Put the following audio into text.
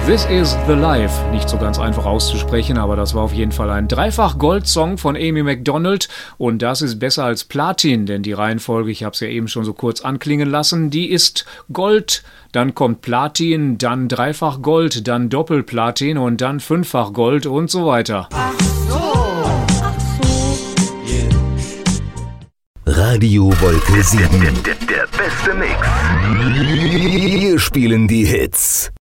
This is the Life. Nicht so ganz einfach auszusprechen, aber das war auf jeden Fall ein Dreifach-Gold-Song von Amy Macdonald. Und das ist besser als Platin, denn die Reihenfolge, ich habe es ja eben schon so kurz anklingen lassen, die ist Gold, dann kommt Platin, dann Dreifach Gold, dann Doppelplatin und dann Fünffach Gold und so weiter. Ach so. Yeah. Radio Wolke 7. Der beste Mix. Wir spielen die Hits.